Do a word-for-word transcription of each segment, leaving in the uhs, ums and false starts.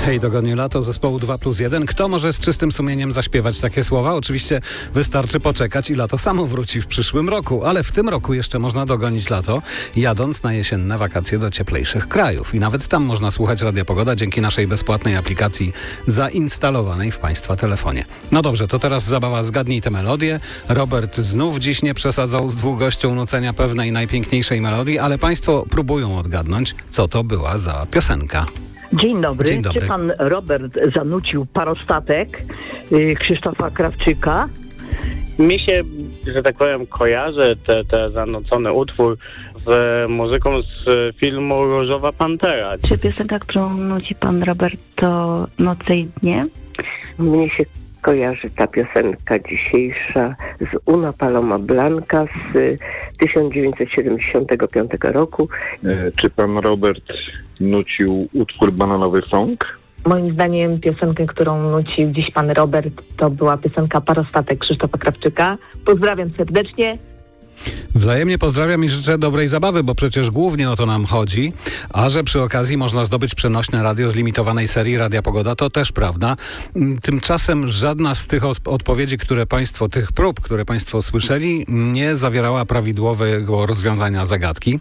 Hej, dogoni lato zespołu dwa plus jeden. Kto może z czystym sumieniem zaśpiewać takie słowa? Oczywiście wystarczy poczekać i lato samo wróci w przyszłym roku, ale w tym roku jeszcze można dogonić lato, jadąc na jesienne wakacje do cieplejszych krajów. I nawet tam można słuchać Radia Pogoda dzięki naszej bezpłatnej aplikacji zainstalowanej w Państwa telefonie. No dobrze, to teraz zabawa Zgadnij tę melodię. Robert znów dziś nie przesadzał z długością nucenia pewnej najpiękniejszej melodii, ale Państwo próbują odgadnąć, co to była za piosenka. Dzień dobry. Dzień dobry. Czy pan Robert zanucił Parostatek y, Krzysztofa Krawczyka? Mi się, że tak powiem, kojarzy te, te zanucony utwór z muzyką z filmu Różowa Pantera. Czy piosenka, którą nuci pan Robert, to Noce i dnie? Mnie się kojarzy ta piosenka dzisiejsza z Una Paloma Blanca z tysiąc dziewięćset siedemdziesiątego piątego roku. E, czy pan Robert nucił utwór Bananowy Song? Moim zdaniem piosenkę, którą nucił dziś pan Robert, to była piosenka Parostatek Krzysztofa Krawczyka. Pozdrawiam serdecznie. Wzajemnie pozdrawiam i życzę dobrej zabawy, bo przecież głównie o to nam chodzi, a że przy okazji można zdobyć przenośne radio z limitowanej serii Radia Pogoda, to też prawda. Tymczasem żadna z tych od- odpowiedzi, które Państwo, tych prób, które Państwo słyszeli, nie zawierała prawidłowego rozwiązania zagadki.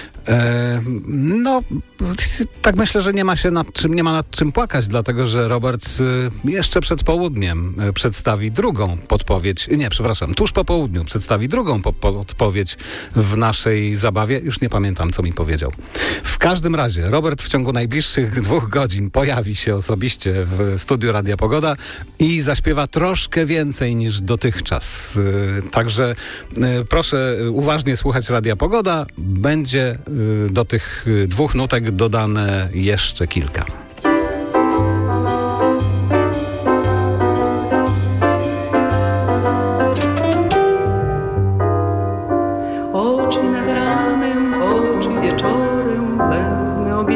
E, no, tak myślę, że nie ma się nad czym, nie ma nad czym płakać, dlatego że Robert y, jeszcze przed południem y, przedstawi drugą podpowiedź, nie, przepraszam, tuż po południu przedstawi drugą po- podpowiedź w naszej zabawie. Już nie pamiętam, co mi powiedział. W każdym razie Robert w ciągu najbliższych dwóch godzin pojawi się osobiście w studiu Radia Pogoda i zaśpiewa troszkę więcej niż dotychczas. Y, także y, proszę uważnie słuchać Radia Pogoda. Będzie y, do tych y, dwóch nutek dodane jeszcze kilka. Oczy nad ranem, oczy wieczorem.